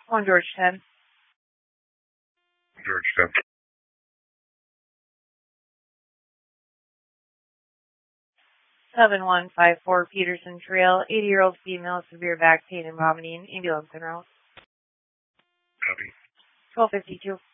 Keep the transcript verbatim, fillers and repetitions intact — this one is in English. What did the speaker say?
One George ten. George ten. seven one five four Peterson Trail, eighty-year-old female, severe back pain and vomiting, ambulance en route. Copy. twelve fifty-two.